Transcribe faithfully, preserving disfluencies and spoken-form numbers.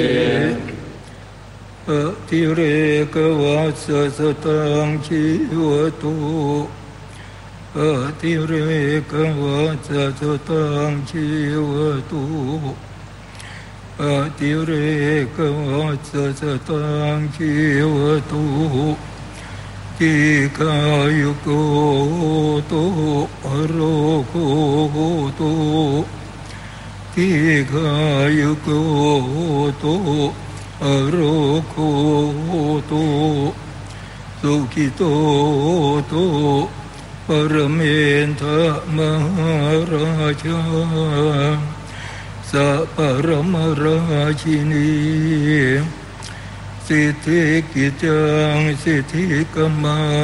อติเรกวัสสตังชีวตุอติเรกวัสสตังชีวตุอติเรกวัสสตังชีวตุทิคายุโกโตอโรโกโตทิคายุโกโตอโรโคโตสุขิโตโตปรเมนทมหาราชาสัพพรมราชินีสิทธิกิจังสิทธิกมา